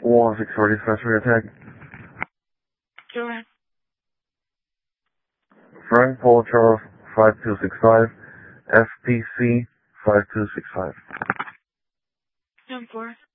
1640 special attack. Go ahead. Frank Paul Charles 5265, FPC 5265. 10-4.